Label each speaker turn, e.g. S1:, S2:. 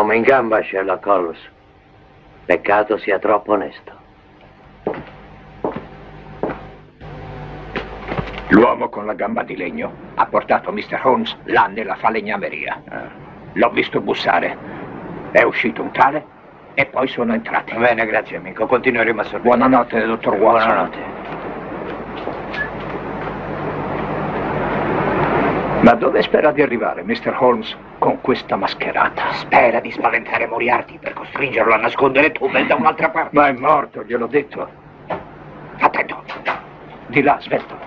S1: L'uomo in gamba, Sherlock Holmes. Peccato sia troppo onesto.
S2: L'uomo con la gamba di legno ha portato Mr. Holmes là nella falegnameria. L'ho visto bussare. È uscito un tale e poi sono entrati.
S1: Va bene, grazie amico. Continueremo a sorvegliare.
S2: Buonanotte, dottor Watson.
S1: Buonanotte.
S2: Ma dove spera di arrivare, Mr. Holmes, con questa mascherata?
S3: Spera di spaventare Moriarty per costringerlo a nascondere Tubal da un'altra parte.
S2: Ma è morto, gliel'ho detto.
S3: Attento.
S2: Di là, svelto.